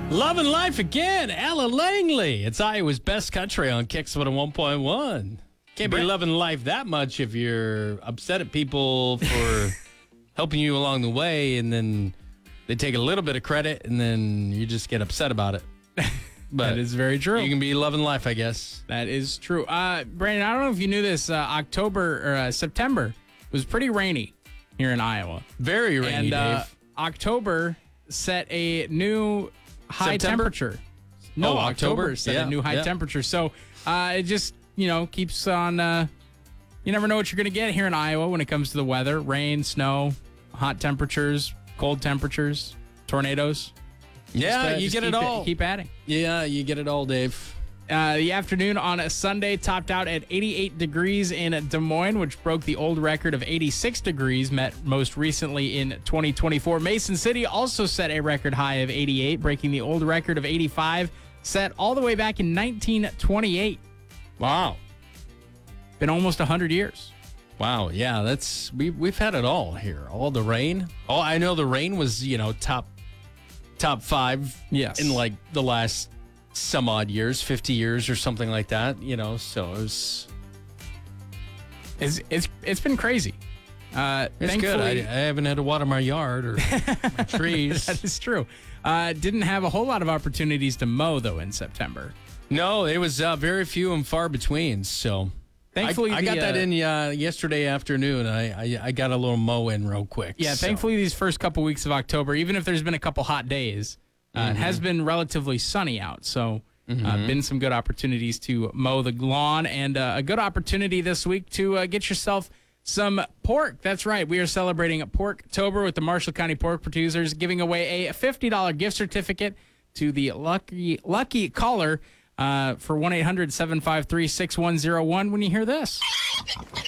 Loving life again, Ella Langley. It's Iowa's best country on Kicks 101.1. Can't be loving life that much if you're upset at people for helping you along the way, and then they take a little bit of credit, and then you just get upset about it. But that is very true. You can be loving life, I guess. That is true. Brandon, I don't know if you knew this. September was pretty rainy here in Iowa. Very rainy, and Dave. October set a new high temperature. No, October set a new high temperature. So it just, keeps on. You never know what you're going to get here in Iowa when it comes to the weather. Rain, snow, hot temperatures, cold temperatures, tornadoes. Yeah, you get it all. Keep adding. Yeah, you get it all, Dave. The afternoon on a Sunday topped out at 88 degrees in Des Moines, which broke the old record of 86 degrees, met most recently in 2024. Mason City also set a record high of 88, breaking the old record of 85, set all the way back in 1928. Wow. Been almost 100 years. Wow, yeah, we've had it all here. All the rain. Oh, I know the rain was, top five in like the last some odd years, 50 years or something like that, so it was... It's been crazy. It's good. I haven't had to water my yard or my trees. That is true. Didn't have a whole lot of opportunities to mow, though, in September. No, it was very few and far between, so... Thankfully, I got that in yesterday afternoon. I got a little mow in real quick. Yeah, thankfully these first couple weeks of October, even if there's been a couple hot days, it has been relatively sunny out. So been some good opportunities to mow the lawn, and a good opportunity this week to get yourself some pork. That's right. We are celebrating Porktober with the Marshall County Pork Producers, giving away a $50 gift certificate to the lucky caller for 1-800-753-6101 when you hear this.